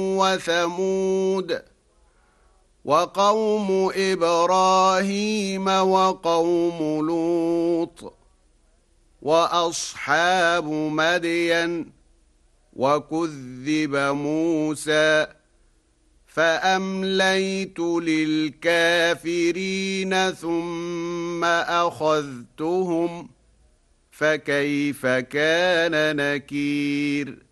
وثمود وقوم إبراهيم وقوم لوط وأصحاب مدين وكذب موسى فأمليت للكافرين ثم أخذتهم فكيف كان نكير